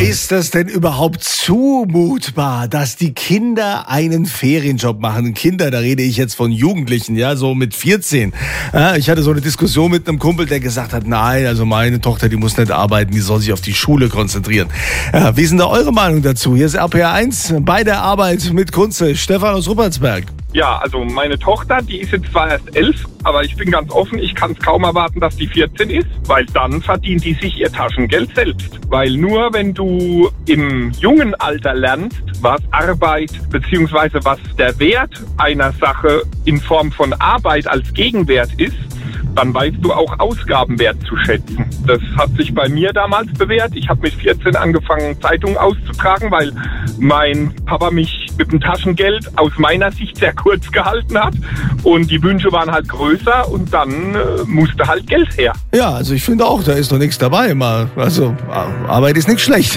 Ist das denn überhaupt zumutbar, dass die Kinder einen Ferienjob machen? Kinder, da rede ich jetzt von Jugendlichen, ja, so mit 14. Ja, ich hatte so eine Diskussion mit einem Kumpel, der gesagt hat, nein, also meine Tochter, die muss nicht arbeiten, die soll sich auf die Schule konzentrieren. Ja, wie ist denn da eure Meinung dazu? Hier ist RPR 1 bei der Arbeit mit Kunze. Stefan aus Ruppertsberg. Ja, also meine Tochter, die ist jetzt zwar erst 11, aber ich bin ganz offen, ich kann es kaum erwarten, dass die 14 ist, weil dann verdient die sich ihr Taschengeld selbst. Weil nur wenn du im jungen Alter lernst, was Arbeit bzw. was der Wert einer Sache in Form von Arbeit als Gegenwert ist, dann weißt du auch Ausgaben wertzuschätzen. Das hat sich bei mir damals bewährt. Ich habe mit 14 angefangen, Zeitungen auszutragen, weil mein Papa mich mit dem Taschengeld aus meiner Sicht sehr kurz gehalten hat. Und die Wünsche waren halt größer und dann musste halt Geld her. Ja, also ich finde auch, da ist doch nichts dabei. Also Arbeit ist nicht schlecht.